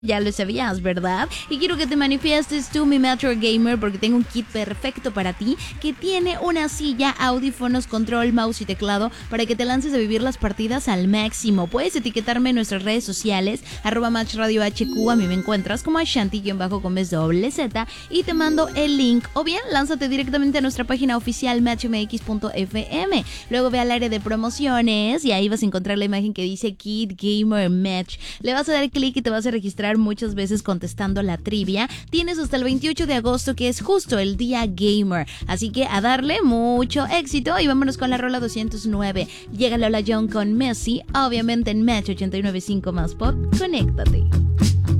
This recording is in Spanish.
Ya lo sabías, ¿verdad? Y quiero que te manifiestes tú, mi Metro Gamer, porque tengo un kit perfecto para ti que tiene una silla, audífonos, control, mouse y teclado para que te lances a vivir las partidas al máximo. Puedes etiquetarme en nuestras redes sociales, @MatchRadioHQ, a mí me encuentras como Ashanti_Z y te mando el link. O bien, lánzate directamente a nuestra página oficial matchmx.fm. Luego ve al área de promociones y ahí vas a encontrar la imagen que dice Kit Gamer Match. Le vas a dar clic y te vas a registrar muchas veces contestando la trivia. Tienes hasta el 28 de agosto, que es justo el día gamer. Así que a darle mucho éxito y vámonos con la rola 209. Llega Lola Young con Messi, obviamente en Match 89.5 más pop. Conéctate.